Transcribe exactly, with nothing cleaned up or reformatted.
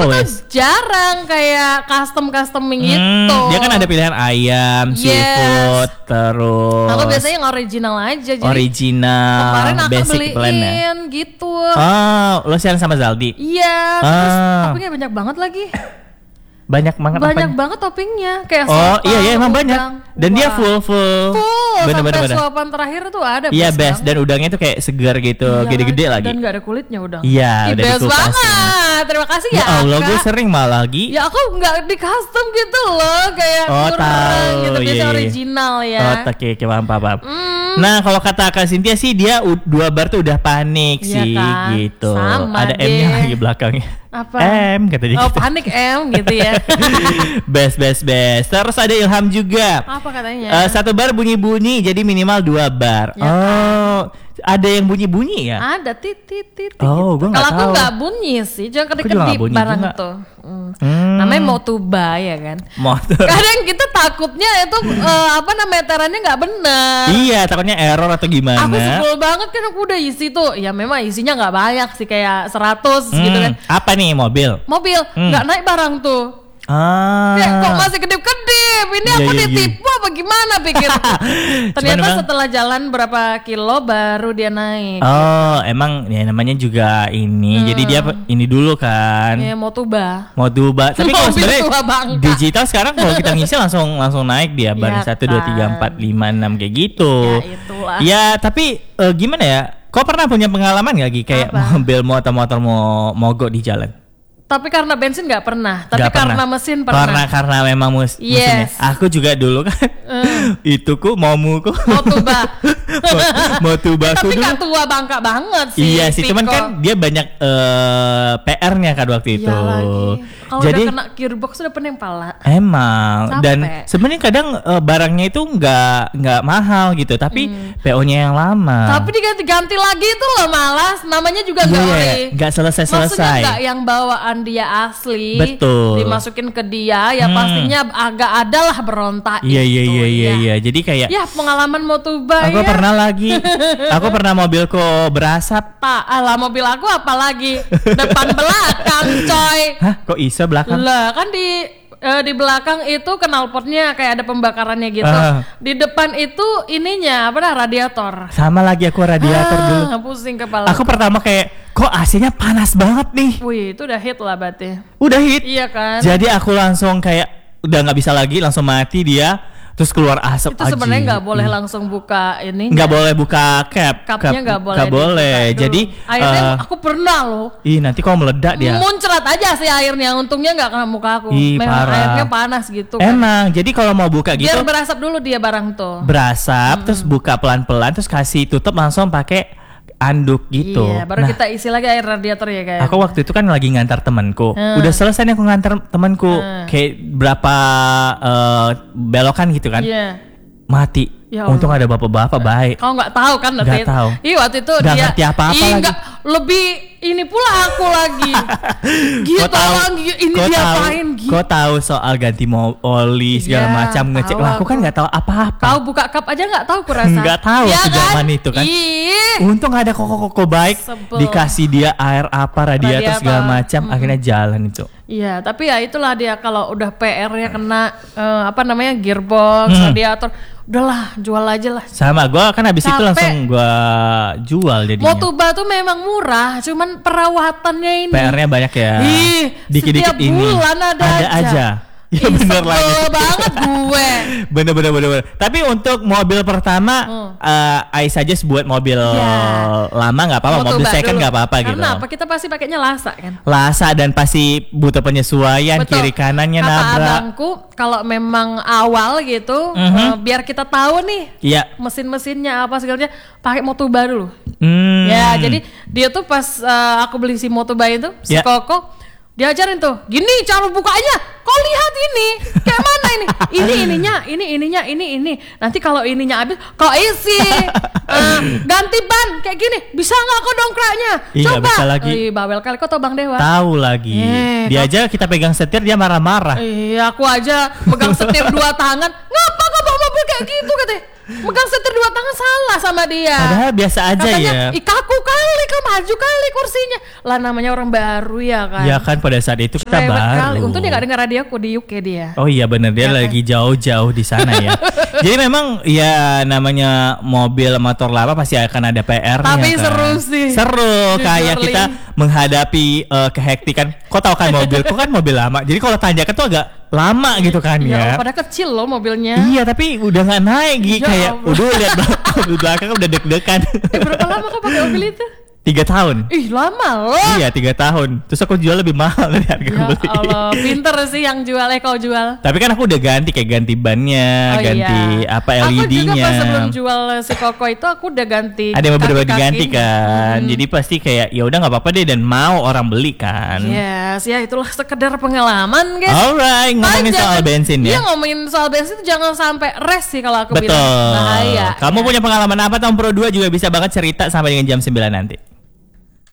always. tuh jarang kayak custom-customing Hmm, gitu. dia kan ada pilihan ayam, Yes. seafood, terus Aku biasanya yang original aja. Jadi original, kemarin aku basic beliin blend ya. gitu. Oh, lo sharing sama Zaldi? Iya, terus Ah. toppingnya banyak banget lagi. Banyak banget Banyak apanya? banget toppingnya. Kayak Oh sotong, iya iya emang banyak. udang. Dan dia Wah. full full. Full Bener sampai bener bener. suapan terakhir tuh ada. Iya best banget. dan udangnya tuh kayak segar gitu, Iya gede-gede lagi. Dan gak ada kulitnya udang. Iya, Ih, udah best dikupasin. banget. Terima kasih ya, Ya Allah, Kak. gue sering malah lagi. Ya aku nggak di custom gitu loh, kayak Oh, kurang tahu, gitu, biasanya iya, iya. original ya. Oh, oke, oke, paham, paham, paham. Hmm. Nah, kalau kata Kak Cynthia sih dia u- dua bar tuh udah panik Iya sih kan? gitu. Sama Ada deh. M-nya lagi belakangnya. Apa? M kata dia. Oh, gitu. panik M gitu ya. Best, best, best. Terus ada Ilham juga. Apa katanya? Eh, satu bar bunyi-bunyi, jadi minimal dua bar. Ya oh, ada yang bunyi-bunyi ya? Ada titit titit. Oh, gua nggak Kalau aku tahu. nggak bunyi sih, jangan Aku juga kedip-kedip nggak bunyi barang juga. tuh. Hmm. Hmm. Namanya motuba ya kan. Motor. Kadang kita takutnya itu eh, apa namanya meterannya nggak benar. Iya, takutnya error atau gimana? Aku sebel banget kan aku udah isi tuh. Ya memang isinya nggak banyak sih kayak seratus Hmm, gitu kan. Apa nih mobil? Mobil Hmm. nggak naik barang tuh. Ah. Ya kok masih kedip-kedip. Ini Iya, aku iya, iya. ditipu apa gimana pikir. Ternyata memang- setelah jalan berapa kilo baru dia naik. Oh, emang ya namanya juga ini. Jadi dia pe- ini dulu kan. Ya mau tuba. Mau tuba. Tapi kalau Mobil tua sebenarnya Bangka. digital sekarang kalau kita ngisi langsung langsung naik dia bar Iya satu dua tiga kan. empat lima enam kayak gitu. Ya itulah. Ya, tapi eh, gimana ya? Kau pernah punya pengalaman gak Gi? Kayak Apa? mobil motor-motor mau mogok di jalan? Tapi karena bensin nggak pernah. Tapi Nggak karena pernah. mesin Karena pernah. karena memang mus mesinnya. Yes. Aku juga dulu kan. Itu ku maumu ku. Mau tuba. mau tubaku Tapi dulu. nggak tua bangka banget sih. Iya sih, cuman Piko. kan dia banyak eh, P R-nya kan waktu itu. Iya lagi. Kalau Jadi udah kena gearbox udah pening pala. emang Capek. dan sebenarnya kadang eh, barangnya itu nggak nggak mahal gitu, tapi P O-nya yang lama. Hmm. Tapi diganti-ganti lagi itu loh malas. Namanya juga Iya, nggak iya, ori. nggak selesai Maksudnya selesai. nggak yang bawaan dia asli. Betul. Dimasukin ke dia ya Hmm. pastinya agak ada lah berontak. Iya iya itu, iya iya ya. iya. Jadi kayak Ya pengalaman mau tuba aku ya. pernah lagi, aku pernah mobilku berasap. Tak, alah mobil aku apalagi depan belakang coy. Hah? Kok iso belakang? Lah kan di eh, di belakang itu knalpotnya kayak ada pembakarannya gitu. Ah. Di depan itu ininya apa dah radiator. Sama lagi aku radiator Ah, dulu. pusing kepala. Aku pertama kayak kok A C-nya panas banget nih. Wih, itu udah hit lah berarti. Udah hit. Iya kan? Jadi aku langsung kayak udah nggak bisa lagi, langsung mati dia. Terus keluar asap. Itu sebenarnya nggak boleh langsung buka ini. Nggak boleh buka cap. Cupnya nggak boleh. Nggak boleh. dibuka dulu. Jadi airnya eh, aku pernah loh. ih nanti kalau meledak dia. Muncrat aja sih airnya. Untungnya nggak kena muka aku. Ih, Memang parah. airnya panas gitu kan. Emang. Jadi kalau mau buka gitu Biar berasap dulu dia barang tuh. berasap, terus buka pelan-pelan, terus kasih tutup langsung pakai anduk gitu. Iya, baru Nah, kita isi lagi air radiator ya kayak. aku waktu itu kan lagi ngantar temanku. Hmm. Udah selesai nih aku ngantar temanku. Hmm. Kayak berapa eh, belokan gitu kan. Iya. Mati. Ya Untung ada Allah. bapak-bapak baik. Kau nggak tahu kan Nggak David? tahu. Iya waktu itu Nggak dia ngerti apa-apa Ih, lagi. nggak, lebih ini pula aku lagi. Gitu Kau tahu- orang ini kau dia tahu- apain gitu. Kau tahu soal ganti mau oli segala Iya, macam ngecek. tahu Lah aku kan aku. nggak tahu apa-apa. Kau buka cup aja nggak tahu kurasa. Nggak tahu Iya waktu zaman itu kan. Ih. Untung ada koko-koko baik, Sebel. dikasih dia air apa radiator Radiator. segala macam, Mm. akhirnya jalan itu. Iya, tapi ya itulah dia kalau udah P R-nya kena eh, apa namanya gearbox, Hmm. radiator, udahlah jual aja lah. Sama gua kan habis itu Capek. langsung gua jual jadinya. Motuba tuh memang murah, cuman perawatannya ini. P R-nya banyak ya. Ih, Dikit-dikit setiap ini. bulan ada aja. aja. Ya Ih, bener sebel lagi. banget gue. bener bener bener bener. Tapi untuk mobil pertama, Hmm. eh I suggest buat mobil Ya. lama nggak apa-apa, mobil Motuba second dulu. nggak apa-apa gitu. Karena apa? Kita pasti pakainya Lasa kan. Lasa dan pasti butuh penyesuaian Betul. kiri kanannya Kata nabrak. abangku kalau memang awal gitu, Mhm. eh, biar kita tahu nih Iya. mesin-mesinnya apa segalanya, pakai Motuba dulu. Hmm. Ya, jadi dia tuh pas eh, aku beli si Motuba itu, si Ya. Koko diajarin tuh, gini cara bukanya. Kau lihat ini, kayak mana ini? Ini ininya, ini ininya, ini ini. Nanti kalau ininya habis, kau isi. Eh, ganti ban kayak gini. Bisa nggak kau dongkraknya? Iya, Coba. bisa lagi. Ih, bawel kali kau tau Bang Dewa. Tahu lagi. Eh, dia aja kita pegang setir dia marah-marah. Iya, aku aja megang setir dua tangan. Ngapa kau bawa mobil kayak gitu katanya? Megang setir dua tangan salah sama dia. Padahal biasa aja. Katanya, ya. Ih, kaku kali, kau maju kali kursinya. Lah namanya orang baru ya kan. Ya kan pada saat itu kita Rewet baru. kali. Untung dia gak dengar radioku di U K dia. Oh iya bener dia Ya kan? lagi jauh-jauh di sana ya. Jadi memang ya namanya mobil motor lama pasti akan ada P R-nya. Tapi kan. seru sih. Seru Jujur, kayak kita Lin. menghadapi uh, kehektikan. Kau tahu kan mobilku kan mobil lama. Jadi kalau tanjakan tuh agak lama gitu kan Ya, ya. pada kecil loh mobilnya. Iya tapi udah nggak naik gitu Ya kayak ampun. udah lihat mobil belakang udah deg-degan. Eh, berapa lama kau pakai mobil itu? Tiga tahun. Ih, lama loh. Iya tiga tahun. Terus aku jual lebih mahal dari harga Ya beli. Allah, pinter sih yang jual, eh kau jual. Tapi kan aku udah ganti kayak ganti bannya, Oh ganti iya. apa L E D-nya. Aku juga pas sebelum jual si Koko itu aku udah ganti. Ada yang beberapa kaki-kakinya. diganti kan. Jadi pasti kayak ya udah nggak apa-apa deh dan mau orang beli kan. Yes, ya itulah sekedar pengalaman guys. Alright, ngomongin Makanya soal jangan- bensin Iya ya. ngomongin soal bensin itu jangan sampai rest sih kalau aku Betul. bilang. Bahaya. Kamu ya. punya pengalaman apa tahun Pro dua juga bisa banget cerita sampai dengan jam sembilan nanti.